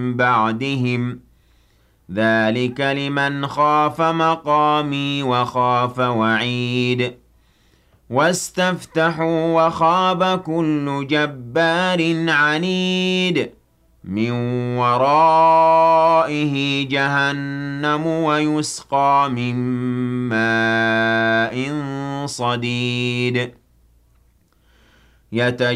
بعدهم ذلك لمن خاف مقامي وخاف وعيد واستفتحوا وخاب كل جبار عنيد من ورائه جهنم ويسقى من ماء صديد